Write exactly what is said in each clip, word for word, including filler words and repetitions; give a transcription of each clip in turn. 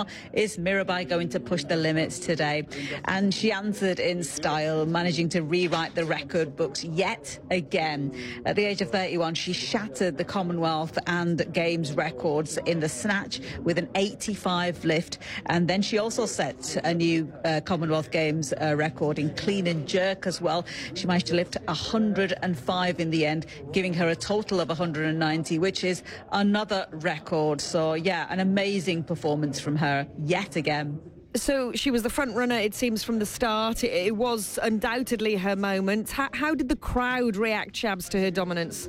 are, is Mirabai going to push the limits today? And she answered in style, managing to rewrite the record books yet again. At the age of thirty-one, she shattered the Commonwealth and Games records in the snatch with an eighty-five lift. And then she also set a new uh, Commonwealth Games uh, record in clean and jerk as well. She managed to lift one hundred and five in the end, giving her a total of one hundred and ninety, which is another record. So, yeah, an amazing performance from her yet again. So she was the front runner, it seems, from the start. It, it was undoubtedly her moment. How, how did the crowd react, Shabs, to her dominance?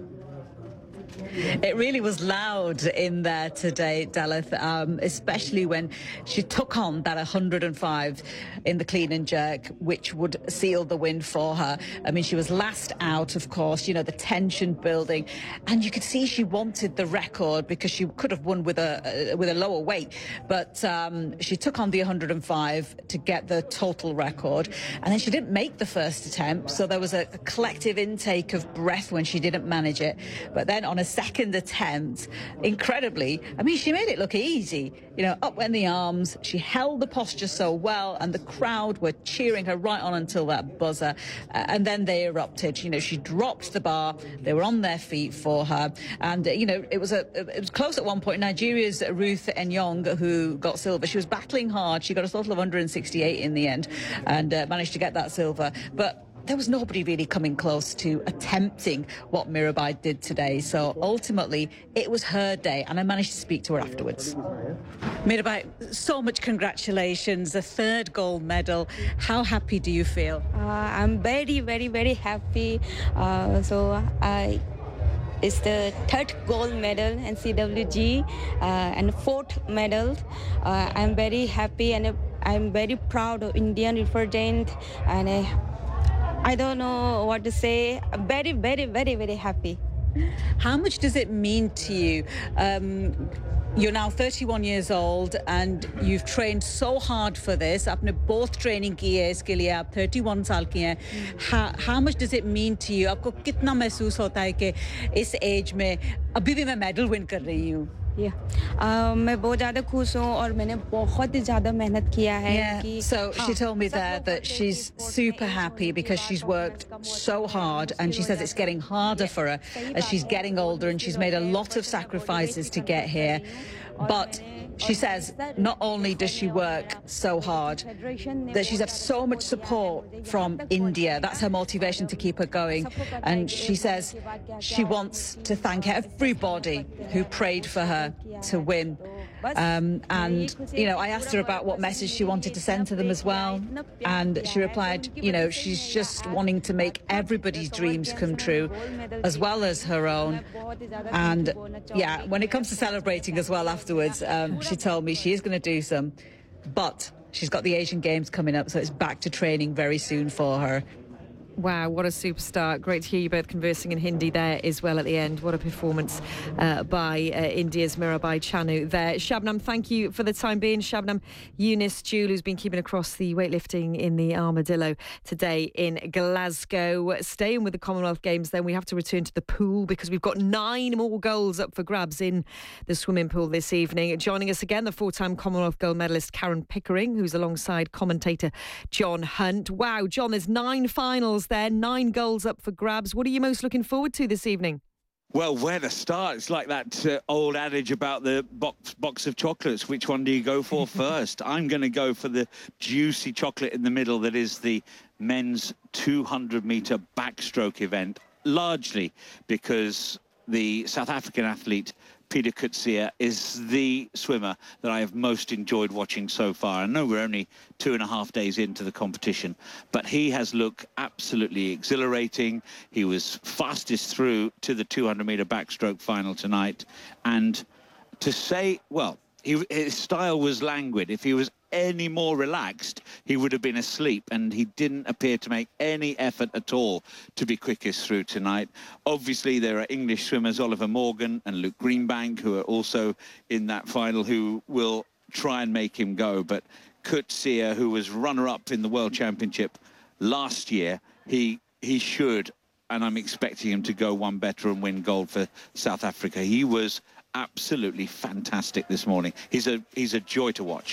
It really was loud in there today, Dalith, um, especially when she took on that one hundred and five in the clean and jerk, which would seal the win for her. I mean, she was last out, of course, you know, the tension building, and you could see she wanted the record because she could have won with a uh, with a lower weight, but um, she took on the one hundred and five to get the total record, and then she didn't make the first attempt, so there was a, a collective intake of breath when she didn't manage it. But then on a second attempt, incredibly, I mean, she made it look easy. You know, up went the arms, she held the posture so well, and the crowd were cheering her right on until that buzzer, uh, and then they erupted. You know, she dropped the bar, they were on their feet for her, and, uh, you know, it was a it was close at one point. Nigeria's Ruth Enyong, who got silver, she was battling hard. She got a total of one hundred and sixty-eight in the end, and uh, managed to get that silver. But there was nobody really coming close to attempting what Mirabai did today. So ultimately, it was her day, and I managed to speak to her afterwards. Mirabai, so much congratulations, a third gold medal. How happy do you feel? Uh, I'm very, very, very happy. Uh, so I. It's the third gold medal in C W G uh, and fourth medal. Uh, I'm very happy and I'm very proud of Indian represent, and I, I don't know what to say. I'm very, very, very, very happy. How much does it mean to you? Um, you're now thirty-one years old and you've trained so hard for this. आपने both training की है इसके लिए, आप thirty-one साल की हैं. How, how much does it mean to you? आपको कितना महसूस होता है कि इस age में अभी भी मैं medal win कर रही हूँ? Yeah. uh, मैं बहुत ज़्यादा खुश हूँ और मैंने बहुत ज़्यादा मेहनत किया है. Yeah. कि, So she told me there that she's super happy because she's worked so hard, and she says it's getting harder for her as she's getting older, and she's made a lot of sacrifices to get here. But she says not only does she work so hard, that she's had so much support from India. That's her motivation to keep her going. And she says she wants to thank everybody who prayed for her to win. Um, and, you know, I asked her about what message she wanted to send to them as well. And she replied, you know, she's just wanting to make everybody's dreams come true, as well as her own. And, yeah, when it comes to celebrating as well afterwards, um, she told me she is going to do some. But she's got the Asian Games coming up, so it's back to training very soon for her. Wow, what a superstar. Great to hear you both conversing in Hindi there as well at the end. What a performance uh, by uh, India's Mirabai Chanu there. Shabnam, thank you for the time being. Shabnam Eunice Jewell, who's been keeping across the weightlifting in the Armadillo today in Glasgow. Staying with the Commonwealth Games, then we have to return to the pool because we've got nine more goals up for grabs in the swimming pool this evening. Joining us again, the four-time Commonwealth gold medalist Karen Pickering, who's alongside commentator John Hunt. Wow, John, there's nine finals there, nine goals up for grabs. What are you most looking forward to this evening? Well, where to start? It's like that uh, old adage about the box box of chocolates. Which one do you go for first? I'm going to go for the juicy chocolate in the middle that is the men's two hundred metre backstroke event, largely because the South African athlete Pieter Coetzee is the swimmer that I have most enjoyed watching so far. I know we're only two and a half days into the competition, but he has looked absolutely exhilarating. He was fastest through to the two hundred metre backstroke final tonight. And to say, well, he, his style was languid. If he was any more relaxed, he would have been asleep, and he didn't appear to make any effort at all to be quickest through tonight. Obviously, there are English swimmers, Oliver Morgan and Luke Greenbank, who are also in that final, who will try and make him go. But Coetzee, who was runner-up in the World Championship last year, he he should, and I'm expecting him to go one better and win gold for South Africa. He was absolutely fantastic this morning. He's a he's a joy to watch.